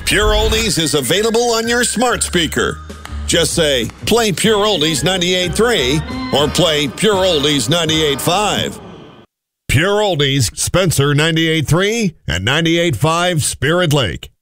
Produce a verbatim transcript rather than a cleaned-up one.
Pure Oldies is available on your smart speaker. Just say, play Pure Oldies ninety-eight point three or play Pure Oldies ninety-eight point five. Pure Oldies, Spencer ninety-eight point three and ninety-eight point five Spirit Lake.